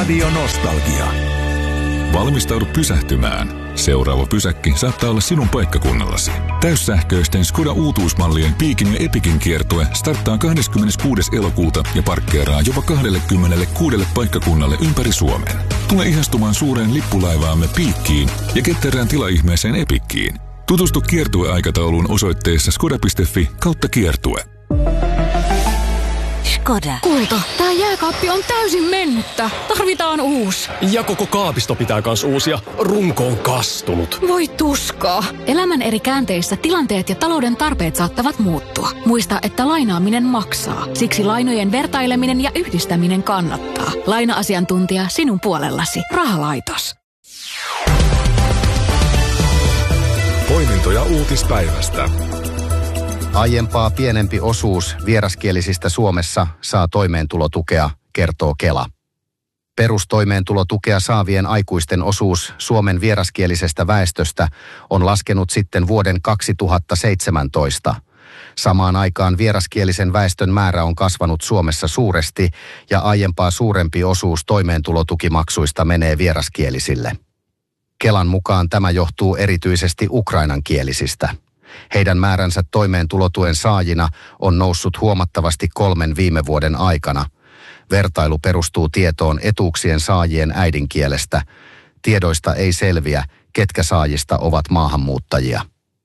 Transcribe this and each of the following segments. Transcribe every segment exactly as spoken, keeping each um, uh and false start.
Radio Nostalgia. Valmistaudu pysähtymään. Seuraava pysäkki saattaa olla sinun paikkakunnallasi. Täyssähköisten Skoda uutuusmallien Piikin ja Epikin kiertue starttaa kahdeskymmeneskuudes elokuuta ja parkkeeraa jopa kaksikymmentäkuusi paikkakunnalle ympäri Suomen. Tule ihastumaan suureen lippulaivaamme Piikkiin ja ketterään tilaihmeeseen Epikkiin. Tutustu kiertueaikatauluun osoitteessa skoda piste fi kautta kiertue. Skoda. Kulta, tää jääkaappi on täysin mennyttä. Tarvitaan uusi. Ja koko kaapisto pitää kans uusia. Runko on kastunut. Voi tuskaa. Elämän eri käänteissä tilanteet ja talouden tarpeet saattavat muuttua. Muista, että lainaaminen maksaa. Siksi lainojen vertaileminen ja yhdistäminen kannattaa. Laina-asiantuntija sinun puolellasi. Rahalaitos. Poimintoja uutispäivästä. Aiempaa pienempi osuus vieraskielisistä Suomessa saa toimeentulotukea, kertoo Kela. Perustoimeentulotukea saavien aikuisten osuus Suomen vieraskielisestä väestöstä on laskenut sitten vuoden kaksituhattaseitsemäntoista. Samaan aikaan vieraskielisen väestön määrä on kasvanut Suomessa suuresti ja aiempaa suurempi osuus toimeentulotukimaksuista menee vieraskielisille. Kelan mukaan tämä johtuu erityisesti ukrainankielisistä. Heidän määränsä toimeentulotuen saajina on noussut huomattavasti kolmen viime vuoden aikana. Vertailu perustuu tietoon etuuksien saajien äidinkielestä. Tiedoista ei selviä, ketkä saajista ovat maahanmuuttajia.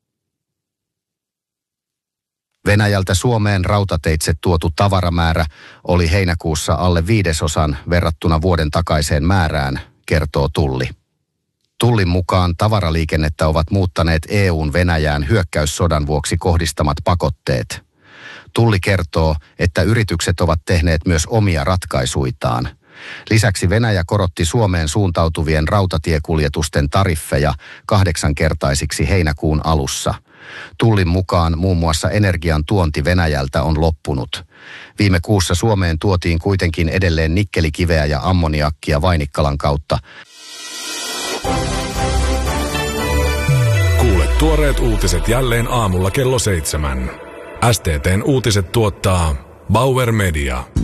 Venäjältä Suomeen rautateitse tuotu tavaramäärä oli heinäkuussa alle viidesosan verrattuna vuoden takaiseen määrään, kertoo Tulli. Tullin mukaan tavaraliikennettä ovat muuttaneet E U:n Venäjään hyökkäyssodan vuoksi kohdistamat pakotteet. Tulli kertoo, että yritykset ovat tehneet myös omia ratkaisuitaan. Lisäksi Venäjä korotti Suomeen suuntautuvien rautatiekuljetusten tariffeja kahdeksankertaisiksi heinäkuun alussa. Tullin mukaan muun muassa energian tuonti Venäjältä on loppunut. Viime kuussa Suomeen tuotiin kuitenkin edelleen nikkelikiveä ja ammoniakkia Vainikkalan kautta. Kuule tuoreet uutiset jälleen aamulla kello seitsemän. S T T:n uutiset tuottaa Bauer Media.